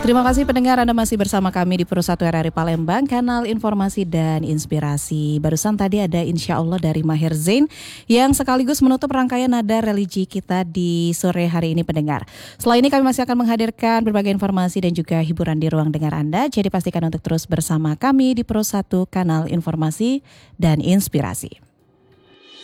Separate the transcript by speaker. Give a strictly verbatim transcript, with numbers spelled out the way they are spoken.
Speaker 1: Terima kasih pendengar, Anda masih bersama kami di Pro satu R R I Palembang, kanal informasi dan inspirasi. Barusan tadi ada Insya Allah dari Maher Zain yang sekaligus menutup rangkaian nada religi kita di sore hari ini pendengar. Setelah ini kami masih akan menghadirkan berbagai informasi dan juga hiburan di ruang dengar Anda. Jadi pastikan untuk terus bersama kami di Pro satu, kanal informasi dan inspirasi.